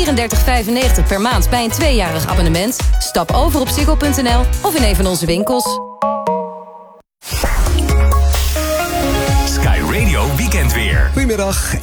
34,95 per maand bij een 2-jarig abonnement. Stap over op ziggo.nl of in een van onze winkels. Sky Radio Weekendweer. Goedemiddag,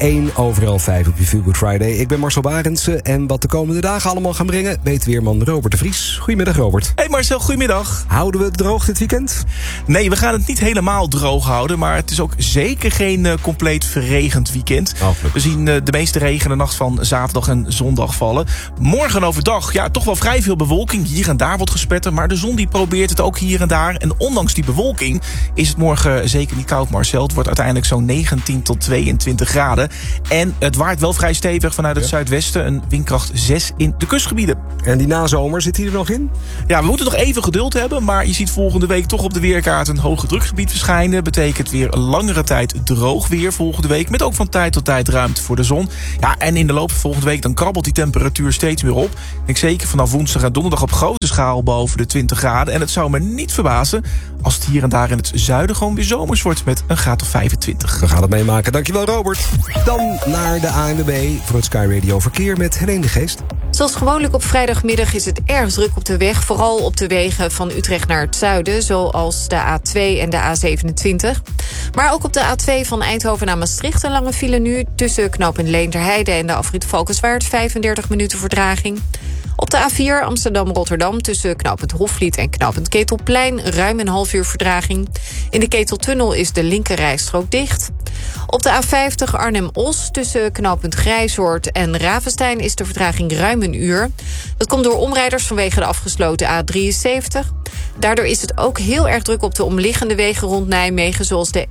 5:01 op je Feel Good Friday. Ik ben Marcel Barendse en wat de komende dagen allemaal gaan brengen weet weerman Robert de Vries. Goedemiddag Robert. Hey Marcel, goedemiddag. Houden we het droog dit weekend? Nee, we gaan het niet helemaal droog houden, maar het is ook zeker geen compleet verregend weekend. We zien de meeste regen de nacht van zaterdag en zondag vallen. Morgen overdag, ja, toch wel vrij veel bewolking. Hier en daar wordt gespetterd, maar de zon die probeert het ook hier en daar. En ondanks die bewolking is het morgen zeker niet koud, Marcel. Het wordt uiteindelijk zo'n 19 tot 22 graden. En het waait wel vrij stevig vanuit het zuidwesten. Een windkracht 6 in de kustgebieden. En die nazomer, zit die er nog in? Ja, we moeten nog even geduld hebben, maar je ziet volgende week toch op de weerkaart een hoge drukgebied verschijnen. Betekent weer langere tijd droog weer volgende week, met ook van tijd tot tijd ruimte voor de zon. Ja, en in de loop van volgende week dan krabbelt die temperatuur steeds meer op. Ik denk zeker vanaf woensdag en donderdag op grote schaal boven de 20 graden. En het zou me niet verbazen als het hier en daar in het zuiden gewoon weer zomers wordt met een graad of 25. We gaan het meemaken. Dankjewel Robert. Dan naar de ANWB voor het Sky Radio Verkeer met Helene de Geest. Zoals gewoonlijk op vrijdagmiddag is het erg druk op de weg. Vooral op de wegen van Utrecht naar het zuiden, zoals de A2 en de A27. Maar ook op de A2 van Eindhoven naar Maastricht een lange file nu. Tussen knooppunt Leenderheide en de afrit Valkenswaard 35 minuten vertraging. Op de A4 Amsterdam-Rotterdam tussen knooppunt Hofvliet en knooppunt Ketelplein ruim een half uur vertraging. In de Keteltunnel is de linkerrijstrook dicht. Op de A50 Arnhem-Os tussen knooppunt Grijzoord en Ravenstein is de vertraging ruim een uur. Dat komt door omrijders vanwege de afgesloten A73. Daardoor is het ook heel erg druk op de omliggende wegen rond Nijmegen, zoals de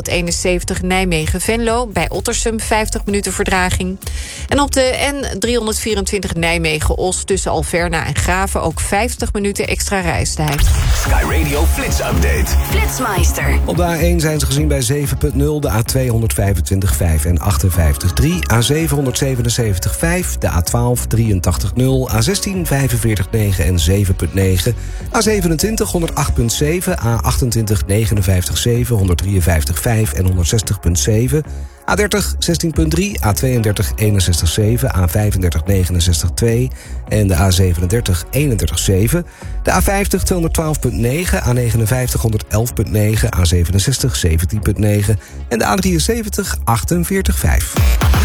N271 Nijmegen-Venlo bij Ottersum 50 minuten vertraging. En op de N324 Nijmegen-Os tussen Alverna en Graven ook 50 minuten extra reistijd. Sky Radio Flits Update. Flitsmeister. Op de A1 zijn ze gezien bij 7.0, de A225.5 en 58.3, A777.5, de A12 83.0, A16 45.9 en 7.9, A27 108.7, A28 59.7, 153.5 en 160.7, A30 16.3, A32 61.7, A35 69.2 en de A37 31.7, de A50 212.9, A59 111.9, A67 17.9 en de A73 48.5.